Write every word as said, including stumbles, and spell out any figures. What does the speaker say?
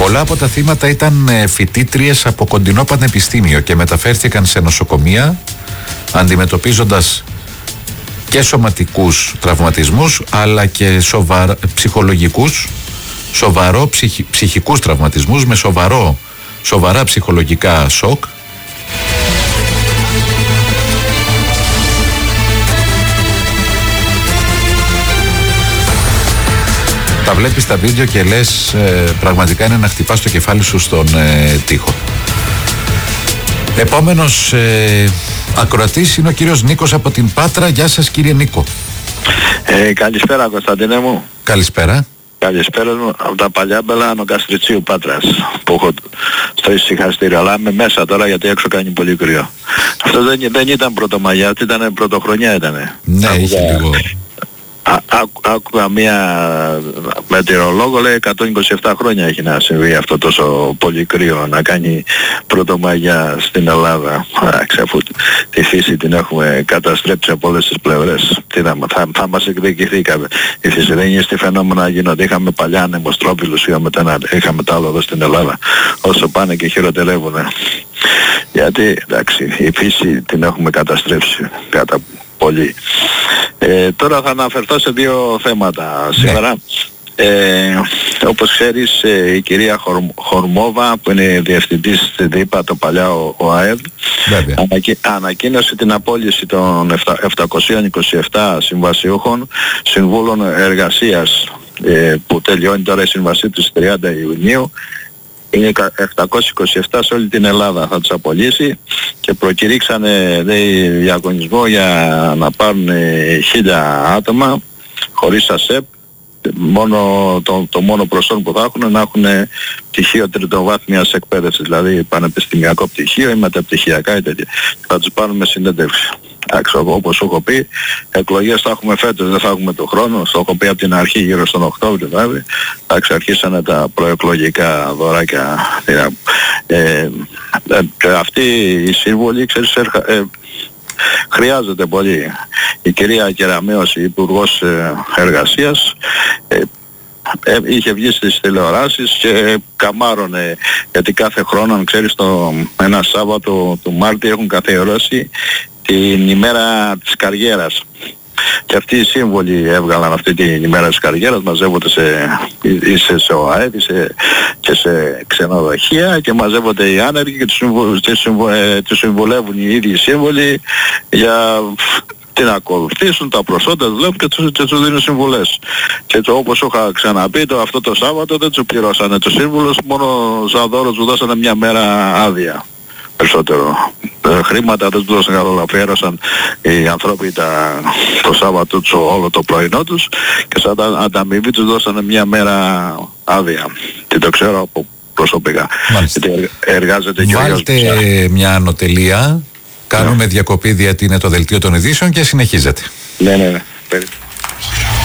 Πολλά από τα θύματα ήταν φοιτήτριες από κοντινό πανεπιστήμιο και μεταφέρθηκαν σε νοσοκομεία αντιμετωπίζοντας και σωματικούς τραυματισμούς αλλά και σοβαρα... ψυχολογικούς, σοβαρό ψυχ... ψυχικούς τραυματισμούς με σοβαρό, σοβαρά ψυχολογικά σοκ. Τα βλέπεις τα βίντεο και λες ε, πραγματικά είναι να χτυπάς το κεφάλι σου στον ε, τοίχο. Επόμενος ε, ακροατής είναι ο κύριος Νίκος από την Πάτρα. Γεια σας κύριε Νίκο. Ε, καλησπέρα Κωνσταντίνε μου. Καλησπέρα. Καλησπέρα μου από τα παλιά Μπελάνο Καστριτσίου Πάτρας που έχω στο ησυχαστήριο, αλλά είμαι μέσα τώρα γιατί έξω κάνει πολύ κρύο. Αυτό δεν, δεν ήταν πρωτομαγιά, ήταν πρωτοχρονιά ήτανε. Ναι, Άκουγα... είχε λίγο. Άκουγα μία μετεωρολόγο, λέει εκατόν είκοσι επτά χρόνια έχει να συμβεί αυτό τόσο πολύ κρύο, να κάνει πρωτομαγιά στην Ελλάδα. Αφού τη φύση την έχουμε καταστρέψει από όλες τις πλευρές. Τι θα, θα, θα μας εκδικηθεί η φύση. Δεν είναι στη φαινόμενα γίνονται. Είχαμε παλιά ανεμοστρόφιλους, είχαμε, είχαμε τα άλλο εδώ στην Ελλάδα. Όσο πάνε και χειροτερεύουν. Γιατί εντάξει η φύση την έχουμε καταστρέψει κατά πολύ. Ε, τώρα θα αναφερθώ σε δύο θέματα σήμερα. Ναι. Ε, όπως ξέρεις ε, η κυρία Χορ, Χορμόβα που είναι διευθυντής στη ΔΥΠΑ, το παλιά ΟΑΕΔ, ανακοι, ανακοίνωσε την απόλυση των επτακόσιων είκοσι επτά συμβασιούχων συμβούλων εργασίας ε, που τελειώνει τώρα η συμβασή του τριάντα Ιουνίου. Είναι επτακόσιοι είκοσι επτά σε όλη την Ελλάδα, θα τους απολύσει και προκηρύξανε λέει, διαγωνισμό για να πάρουν χίλια άτομα χωρίς ΑΣΕΠ. Μόνο, το, το μόνο προσόν που θα έχουν να έχουν πτυχίο τριτοβάθμιας εκπαίδευσης, δηλαδή πανεπιστημιακό πτυχίο ή μεταπτυχιακά ή τέτοια. Θα τους πάρουν με συνέντευξη. Όπως σου έχω πει, εκλογές θα έχουμε φέτος, δεν θα έχουμε το χρόνο. Στο έχω πει από την αρχή γύρω στον Οκτώβριο δηλαδή. Εντάξει, αρχίσανε τα προεκλογικά δωράκια. Ε, ε, ε, αυτή η σύμβολη, ξέρεις, ε, χρειάζεται πολύ. Η κυρία Κεραμέως, η Υπουργός Εργασίας, ε, ε, είχε βγει στις τηλεοράσεις και καμάρωνε γιατί κάθε χρόνο, ξέρεις, το, ένα Σάββατο του Μάρτη έχουν καθιερώσει την ημέρα της καριέρας. Και αυτοί οι σύμβολοι έβγαλαν αυτή την ημέρα της καριέρας, μαζεύονται σε, σε, σε ΟΑΕΔ και σε ξενοδοχεία και μαζεύονται οι άνεργοι και τους, συμβου, συμβου, ε, τους συμβουλεύουν οι ίδιοι σύμβολοι για τι να ακολουθήσουν, τα προσόντα δουλεύουν και τους, και τους δίνουν συμβουλές. Και το, όπως σου είχα ξαναπεί, το, αυτό το Σάββατο δεν τους πληρώσανε τους σύμβουλους, μόνο σαν δώρο τους δώσανε μια μέρα άδεια. Περισσότερο ε, χρήματα δεν τους δώσαν καθόλου, αφιέρωσαν οι άνθρωποι τα, το Σάββατο τους όλο το πρωινό τους και σαν τα, ανταμοιβή τους δώσανε μια μέρα άδεια. Τι το ξέρω από προσωπικά. Γιατί εργάζεται και Βάλτε ο μια ανωτελεία, κάνουμε yeah. διακοπή γιατί είναι το δελτίο των ειδήσεων και συνεχίζεται. Ναι, ναι, ναι.